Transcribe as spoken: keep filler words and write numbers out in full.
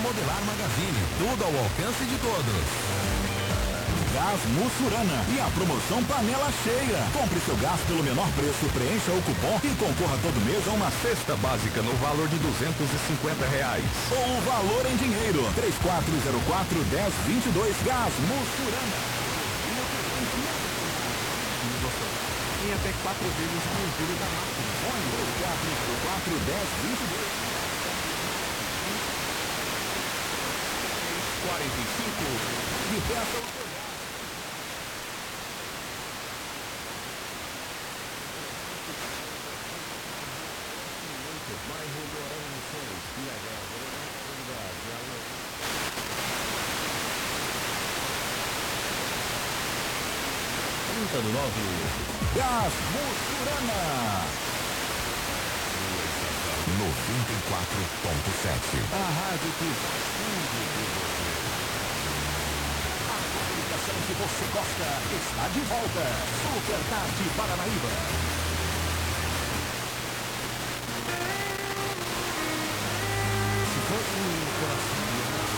Modelar Magazine, tudo ao alcance de todos. Gás Mussurana e a promoção panela cheia. Compre seu gás pelo menor preço, preencha o cupom e concorra todo mês a uma cesta básica no valor de duzentos e cinquenta reais. Ou o valor em dinheiro. três quatro zero quatro, um zero dois dois. Gás Mussurana. Em até quatro vezes com o juro da máquina. Fone três quatro zero quatro, um zero dois dois. quarenta e cinco. E peça o seu gás. Bairro Morações, I H trinta do nove. Gás Mussurana. noventa e quatro ponto sete. A rádio que faz tudo por você. A comunicação que você gosta está de volta. Super Tarde Paranaíba.